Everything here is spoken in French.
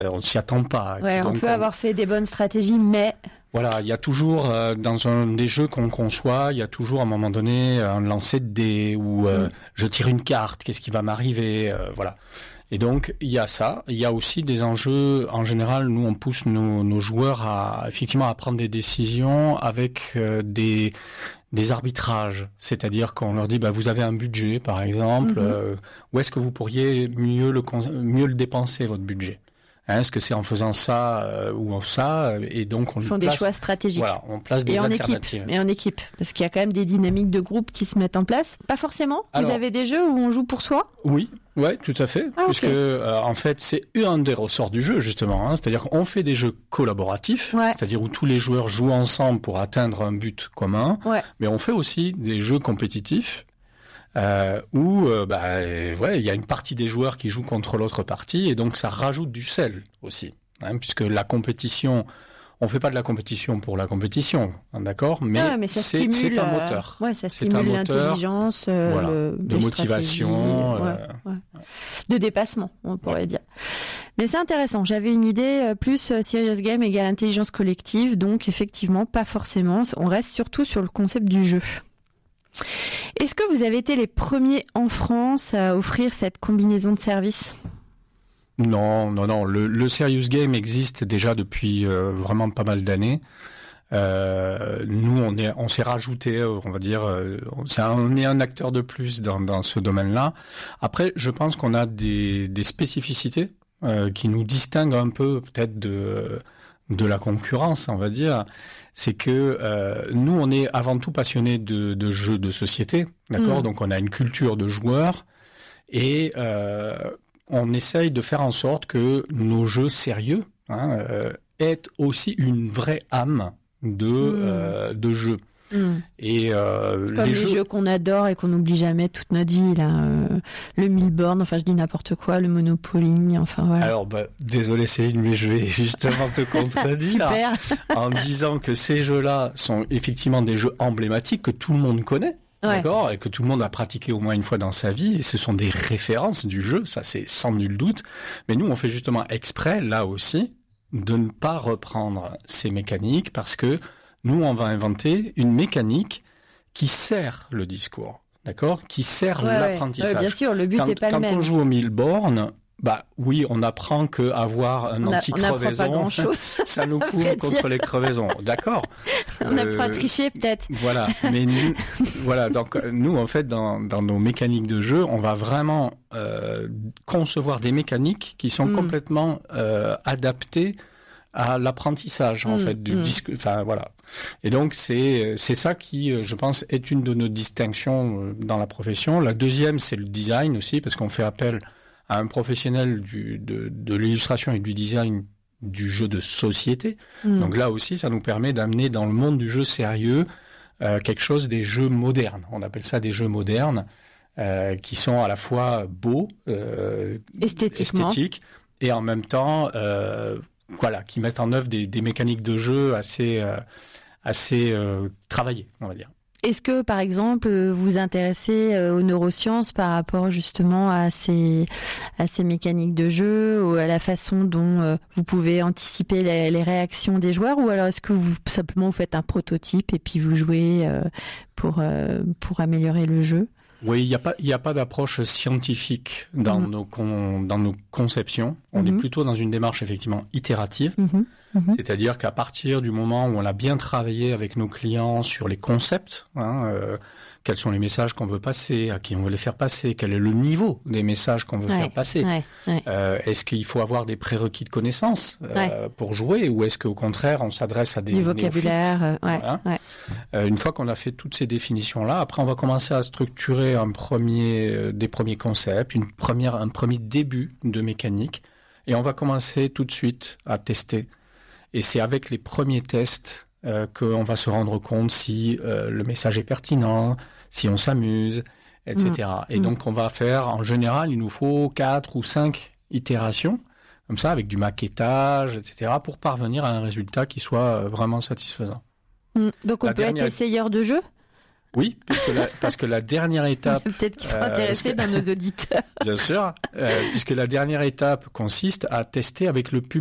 on ne s'y attend pas. Ouais, on peut avoir fait des bonnes stratégies, mais... Voilà, il y a toujours, dans un des jeux qu'on conçoit, il y a toujours à un moment donné un lancer de dés où je tire une carte, qu'est-ce qui va m'arriver, voilà. Et donc, il y a ça. Il y a aussi des enjeux, en général, nous, on pousse nos joueurs à, effectivement, à prendre des décisions avec des arbitrages. C'est-à-dire qu'on leur dit, vous avez un budget, par exemple, où est-ce que vous pourriez mieux le dépenser, votre budget? Est-ce que c'est en faisant ça ou ça? Et donc on font des choix stratégiques. Voilà, on place des alternatives. Et en équipe, parce qu'il y a quand même des dynamiques de groupe qui se mettent en place. Pas forcément. Alors, vous avez des jeux où on joue pour soi? Oui, ouais, tout à fait. Puisque en fait, c'est un des ressorts du jeu justement. C'est-à-dire qu'on fait des jeux collaboratifs, c'est-à-dire où tous les joueurs jouent ensemble pour atteindre un but commun. Ouais. Mais on fait aussi des jeux compétitifs. Où il y a une partie des joueurs qui jouent contre l'autre partie et donc ça rajoute du sel aussi, puisque la compétition, on fait pas de la compétition pour la compétition, d'accord, mais c'est un moteur. Ça stimule l'intelligence, de motivation, de dépassement, on pourrait dire. Mais c'est intéressant. J'avais une idée plus serious game égale intelligence collective, donc effectivement pas forcément. On reste surtout sur le concept du jeu. Est-ce que vous avez été les premiers en France à offrir cette combinaison de services ? Non. Le serious game existe déjà depuis vraiment pas mal d'années. Nous, on s'est rajouté, on va dire, on est un acteur de plus dans ce domaine-là. Après, je pense qu'on a des spécificités qui nous distinguent un peu peut-être de la concurrence, on va dire. C'est que nous, on est avant tout passionnés de jeux de société, d'accord ? Donc, on a une culture de joueurs et on essaye de faire en sorte que nos jeux sérieux aient aussi une vraie âme de jeu. Et comme les jeux qu'on adore et qu'on n'oublie jamais toute notre vie, là, le Milborn, enfin je dis n'importe quoi, le Monopoly, enfin voilà. Alors désolé Céline, mais je vais justement te contredire en disant que ces jeux-là sont effectivement des jeux emblématiques que tout le monde connaît. D'accord, et que tout le monde a pratiqué au moins une fois dans sa vie, et ce sont des références du jeu, ça c'est sans nul doute. Mais nous, on fait justement exprès, là aussi, de ne pas reprendre ces mécaniques parce que nous, on va inventer une mécanique qui sert le discours, d'accord ? Qui sert l'apprentissage. Bien sûr, le but n'est pas le même. Quand on joue au Milborn, oui, on apprend qu'avoir un anti-crevaison, ça nous couvre contre les crevaisons, d'accord ? On apprend à tricher peut-être. Voilà, mais nous, donc nous, en fait, dans nos mécaniques de jeu, on va vraiment concevoir des mécaniques qui sont complètement adaptées à l'apprentissage en fait du disque, enfin voilà. Et donc c'est ça qui, je pense, est une de nos distinctions dans la profession. La deuxième, c'est le design aussi, parce qu'on fait appel à un professionnel de l'illustration et du design du jeu de société. Donc là aussi, ça nous permet d'amener dans le monde du jeu sérieux quelque chose des jeux modernes. On appelle ça des jeux modernes qui sont à la fois beaux, esthétiques, et en même temps qui mettent en œuvre des mécaniques de jeu assez travaillées, on va dire. Est-ce que, par exemple, vous vous intéressez aux neurosciences par rapport justement à ces mécaniques de jeu, ou à la façon dont vous pouvez anticiper les réactions des joueurs, ou alors est-ce que vous faites un prototype et puis vous jouez pour améliorer le jeu ? Oui, il y a pas d'approche scientifique dans nos conceptions. On est plutôt dans une démarche effectivement itérative. C'est-à-dire qu'à partir du moment où on a bien travaillé avec nos clients sur les concepts, quels sont les messages qu'on veut passer, à qui on veut les faire passer, quel est le niveau des messages qu'on veut faire passer. Est-ce qu'il faut avoir des prérequis de connaissances pour jouer, ou est-ce qu'au contraire on s'adresse à des du vocabulaire. Une fois qu'on a fait toutes ces définitions-là, après on va commencer à structurer des premiers concepts, un premier début de mécanique, et on va commencer tout de suite à tester. Et c'est avec les premiers tests qu'on va se rendre compte si le message est pertinent, si on s'amuse, etc. Et donc, on va faire, en général, il nous faut 4 ou 5 itérations, comme ça, avec du maquettage, etc., pour parvenir à un résultat qui soit vraiment satisfaisant. Donc, on peut être essayeur de jeu ? Oui, parce que la dernière étape... Peut-être qu'ils sont intéressés dans nos auditeurs. Bien sûr, puisque la dernière étape consiste à tester avec le public.